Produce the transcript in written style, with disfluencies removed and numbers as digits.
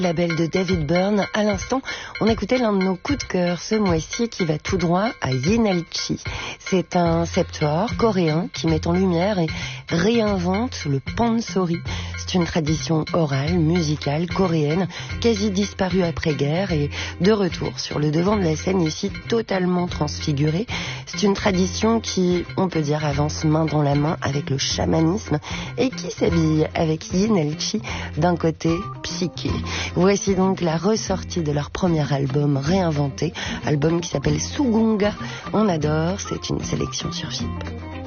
Label de David Byrne. À l'instant, on écoutait l'un de nos coups de cœur ce mois-ci qui va tout droit à Yinelchi. C'est un septuor coréen qui met en lumière et réinvente le pansori. C'est une tradition orale, musicale, coréenne, quasi disparue après-guerre et de retour sur le devant de la scène ici totalement transfigurée. C'est une tradition qui, on peut dire, avance main dans la main avec le chamanisme et qui s'habille avec Yinelchi d'un côté psyché. Voici donc la ressortie de leur premier album réinventé, album qui s'appelle Sugunga. On adore, c'est une sélection sur FIP.